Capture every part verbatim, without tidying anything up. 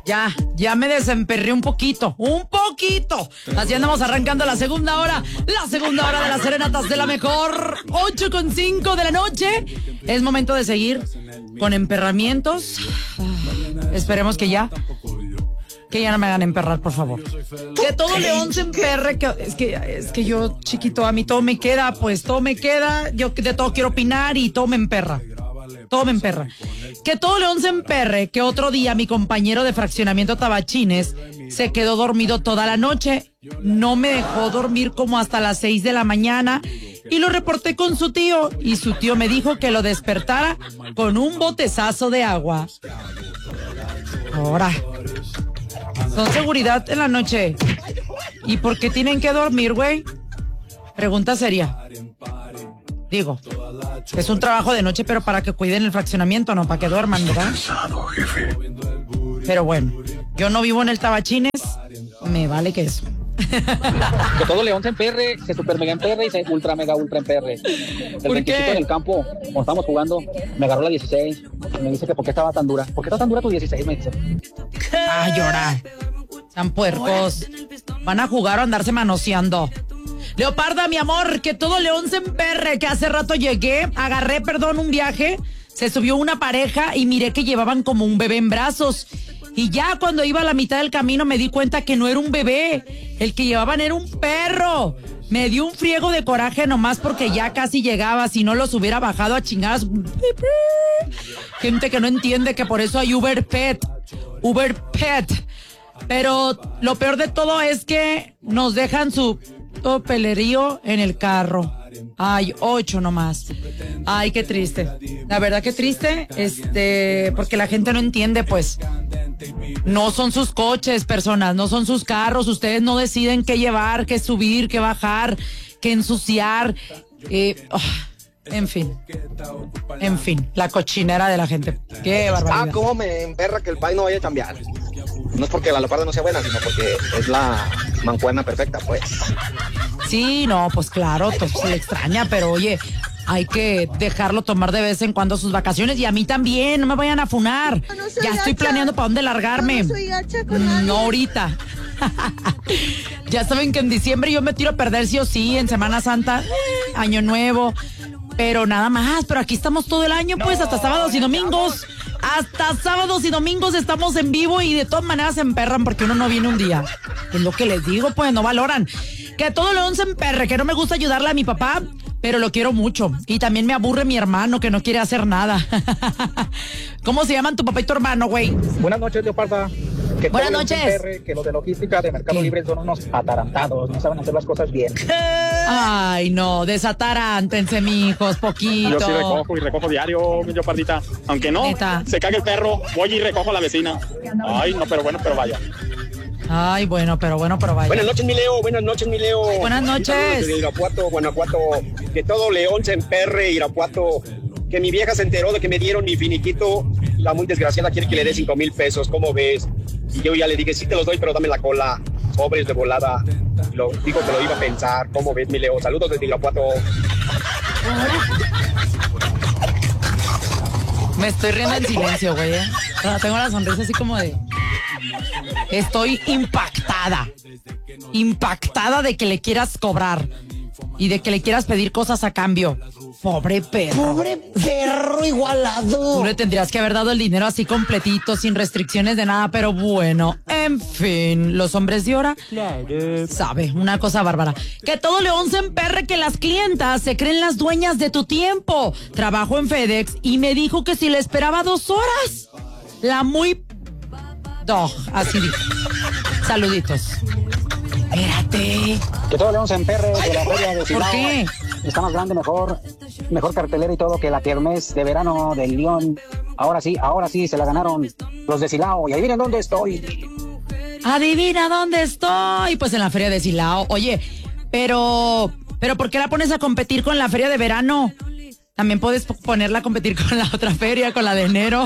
Ya, ya me desemperré un poquito, un poquito. Así andamos arrancando la segunda hora, la segunda hora de las serenatas de la mejor. ocho con cinco de la noche. Es momento de seguir con emperramientos. Ah, esperemos que ya, que ya no me hagan emperrar, por favor. Que todo león se emperre, que es que es que yo, chiquito, a mí todo me queda, pues todo me queda. Yo de todo quiero opinar y todo me emperra. Todo me emperra. Que todo león se emperre, que otro día mi compañero de fraccionamiento Tabachines se quedó dormido toda la noche. No me dejó dormir como hasta las seis de la mañana y lo reporté con su tío. Y su tío me dijo que lo despertara con un botezazo de agua. Ahora, son seguridad en la noche. ¿Y por qué tienen que dormir, güey? Pregunta seria. Digo, es un trabajo de noche, pero para que cuiden el fraccionamiento, no para que duerman, ¿verdad? Cansado, jefe. Pero bueno, yo no vivo en el Tabachines, me vale que eso. Que todo león se emperre, se super mega emperre y se ultra mega ultra emperre. El veinticinco en el campo, cuando estábamos jugando, me agarró la dieciséis. Me dice que por qué estaba tan dura. ¿Por qué está tan dura tu dieciséis? Me dice. Ah, llorar. Sean puercos. Van a jugar o andarse manoseando. Leoparda, mi amor, que todo león se emperre, que hace rato llegué, agarré, perdón, un viaje, se subió una pareja y miré que llevaban como un bebé en brazos. Y ya cuando iba a la mitad del camino me di cuenta que no era un bebé, el que llevaban era un perro. Me dio un friego de coraje nomás porque ya casi llegaba, si no los hubiera bajado a chingadas. Gente que no entiende que por eso hay Uber Pet, Uber Pet. Pero lo peor de todo es que nos dejan su papelerío en el carro. Ay, ocho nomás. Ay, qué triste. La verdad que triste, este, porque la gente no entiende, pues. No son sus coches, personas, no son sus carros. Ustedes no deciden qué llevar, qué subir, qué bajar, qué ensuciar. Eh, oh, en fin. En fin, la cochinera de la gente. Qué barbaridad. Ah, cómo me emperra que el país no vaya a cambiar. No es porque la leoparda no sea buena, sino porque es la mancuerna perfecta, pues. Sí, no, pues claro, pues se le extraña, pero oye, hay que dejarlo tomar de vez en cuando sus vacaciones y a mí también, no me vayan a funar. No, no ya estoy gacha. Planeando para dónde largarme. No, no soy gacha con nadie. No ahorita. Ya saben que en diciembre yo me tiro a perder sí o sí, en Semana Santa, Año Nuevo, pero nada más, pero aquí estamos todo el año, pues, no, hasta sábados y domingos. Hasta sábados y domingos estamos en vivo y de todas maneras se emperran porque uno no viene un día. Es lo que les digo, pues, no valoran. Que todo león se emperre, que no me gusta ayudarle a mi papá, pero lo quiero mucho. Y también me aburre mi hermano, que no quiere hacer nada. ¿Cómo se llaman tu papá y tu hermano, güey? Buenas noches, Leoparda. Que Buenas noches. Emperre, que los de logística de Mercado ¿Qué? Libre son unos atarantados, no saben hacer las cosas bien. Ay, no, desatarántense, mijos, poquito. Yo sí recojo y recojo diario, mi Leopardita. Aunque no, ¿Neta? Se cague el perro, voy y recojo a la vecina. Ay, no, pero bueno, pero vaya. Ay, bueno, pero bueno, pero vaya. Buenas noches, mi Leo, buenas noches, mi Leo. Buenas noches. De Irapuato, Guanajuato, que todo león se emperre, Irapuato. Que mi vieja se enteró de que me dieron mi finiquito. La muy desgraciada quiere que le dé cinco mil pesos, ¿cómo ves? Y yo ya le dije, sí te los doy, pero dame la cola. Sobres de volada. Lo, digo que lo iba a pensar. ¿Cómo ves, mi Leo? Saludos desde Irapuato. Me estoy riendo en silencio, güey, ¿eh? Tengo la sonrisa así como de... Estoy impactada. Impactada de que le quieras cobrar. Y de que le quieras pedir cosas a cambio. Pobre perro. Pobre perro igualado. Tú le tendrías que haber dado el dinero así completito, sin restricciones de nada, pero bueno, en fin, los hombres de ahora, claro, sabe, una cosa bárbara. Que todo león se emperre, que las clientas se creen las dueñas de tu tiempo. Trabajo en FedEx y me dijo que si le esperaba dos horas. La muy... Dog, así dijo. Saluditos. Espérate. Que todo león se emperre de la feria de Silao. ¿Por qué? Está más grande, mejor, mejor cartelera y todo que la kermés de verano del León. Ahora sí, ahora sí, se la ganaron los de Silao. Y adivinen dónde estoy. Adivina dónde estoy. Pues en la feria de Silao. Oye, pero, pero ¿por qué la pones a competir con la feria de verano? También puedes ponerla a competir con la otra feria, con la de enero.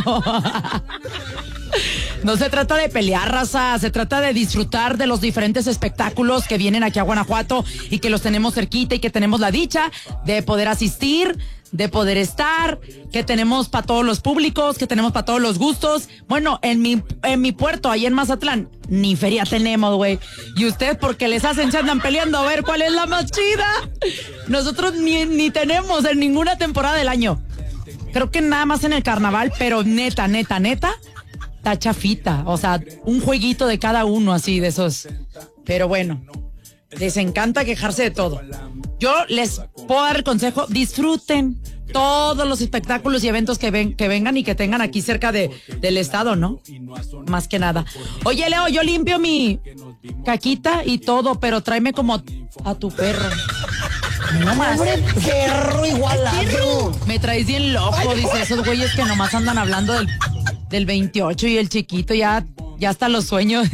No se trata de pelear, raza, se trata de disfrutar de los diferentes espectáculos que vienen aquí a Guanajuato y que los tenemos cerquita y que tenemos la dicha de poder asistir, de poder estar, que tenemos para todos los públicos, que tenemos para todos los gustos. Bueno, en mi en mi puerto, ahí en Mazatlán, ni feria tenemos, güey. Y ustedes, porque les hacen, se andan peleando a ver cuál es la más chida. Nosotros ni, ni tenemos en ninguna temporada del año. Creo que nada más en el carnaval, pero neta, neta, neta, está chafita. O sea, un jueguito de cada uno así, de esos. Pero bueno, les encanta quejarse de todo. Yo les puedo dar el consejo, disfruten todos los espectáculos y eventos que ven, que vengan y que tengan aquí cerca de, del estado, ¿no? Más que nada. Oye, Leo, yo limpio mi caquita y todo, pero tráeme como a tu perro. No más. ¡Pobre perro igualado! Me traes bien loco, dice esos güeyes que nomás andan hablando del, del veintiocho y el chiquito ya, ya hasta los sueños.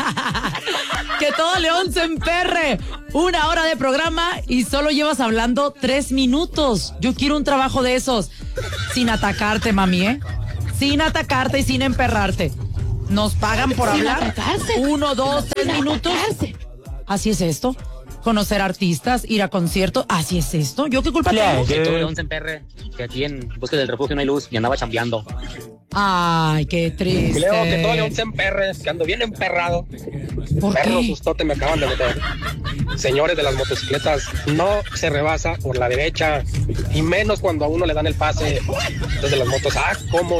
Que todo León se emperre. Una hora de programa y solo llevas hablando tres minutos. Yo quiero un trabajo de esos. Sin atacarte, mami, ¿eh? Sin atacarte y sin emperrarte. Nos pagan por sin hablar. Atacarse. Uno, dos, tres sin minutos. Atacarse. Así es esto. Conocer artistas, ir a conciertos. Así es esto. ¿Yo qué culpa tengo? Que todo León se emperre. Que aquí en Bosque del Refugio no hay luz y andaba chambeando. Ay, qué triste. Leo, que todo León se emperre, que ando bien emperrado. ¿Por Perro qué? sustote me acaban de meter. Señores de las motocicletas, no se rebasa por la derecha, y menos cuando a uno le dan el pase desde las motos. Ah, cómo.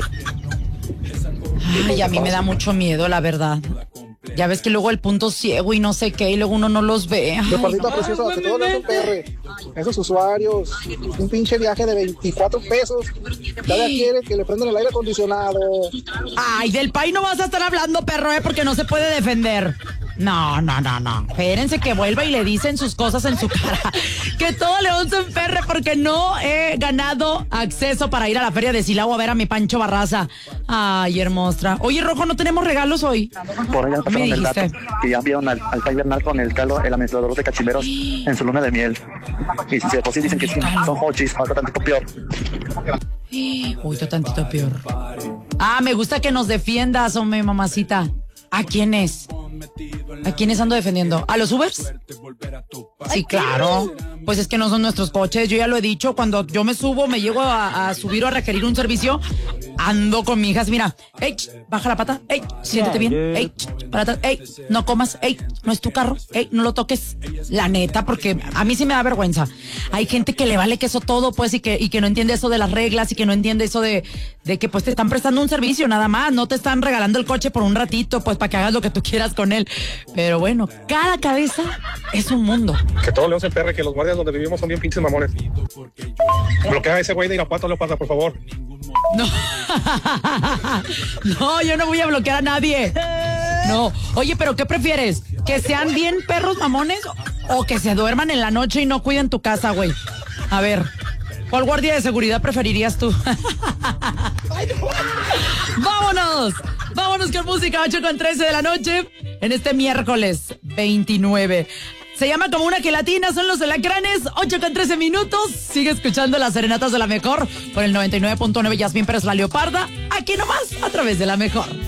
Ay, a mí me da mucho miedo, la verdad. Ya ves que luego el punto ciego y no sé qué, y luego uno no los ve. Ay, Leopardita no, preciosa, no que me todo León se mete. emperre. Esos usuarios, un pinche viaje de veinticuatro pesos. Cada quiere que le prendan el aire acondicionado. Ay, del pay no vas a estar hablando, perro, ¿eh? Porque no se puede defender. No, no, no, no. Espérense que vuelva y le dicen sus cosas en su cara. Que todo León se emperre porque no he ganado acceso para ir a la feria de Silao a ver a mi Pancho Barraza. Ay, hermosa. Oye, Rojo, ¿no tenemos regalos hoy? Por allá Me pasaron el dijiste. dato que ya vieron al, al Pai Bernal con el calo, el administrador de cachimeros en su luna de miel. Y si de por sí dicen que sí, son hochis, falta tantito peor. Uy, tú tantito peor. Ah, me gusta que nos defiendas, hombre, mamacita. ¿A quién es? ¿A quiénes ando defendiendo? ¿A los Ubers? Sí, claro. Pues es que no son nuestros coches, yo ya lo he dicho. Cuando yo me subo, me llego a, a subir o a requerir un servicio, ando con mi hija. Mira, ey, baja la pata, ey, siéntete bien, ey, para atrás, ey, no comas, ey, no es tu carro, ey, no lo toques. La neta, porque a mí sí me da vergüenza. Hay gente que le vale queso todo, pues, y que, y que no entiende eso de las reglas y que no entiende eso de, de que pues te están prestando un servicio nada más, no te están regalando el coche por un ratito, pues, para que hagas lo que tú quieras con él. Pero bueno, cada cabeza es un mundo. Que todo León se emperre, que los guardias donde vivimos son bien pinches mamones. Bloquea a ese güey de Irapuato, Leoparda, por favor. No. No, yo no voy a bloquear a nadie. No. Oye, pero ¿qué prefieres? ¿Que sean bien perros mamones o que se duerman en la noche y no cuiden tu casa, güey? A ver, ¿cuál guardia de seguridad preferirías tú? ¡Vámonos! Vámonos con música, ocho con trece de la noche en este miércoles veintinueve. Se llama Como una Gelatina, son los Alacranes, ocho con trece minutos. Sigue escuchando las serenatas de la mejor por el noventa y nueve punto nueve. Yasmín Pérez, la Leoparda, aquí nomás, a través de la mejor.